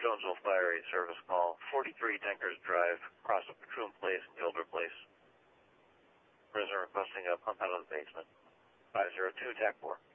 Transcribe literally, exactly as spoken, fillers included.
Jonesville Fire eight service call, forty-three Tankers Drive, across the Patroon Place and Gilder Place. Prisoner requesting a pump out of the basement. five zero two, T A C four.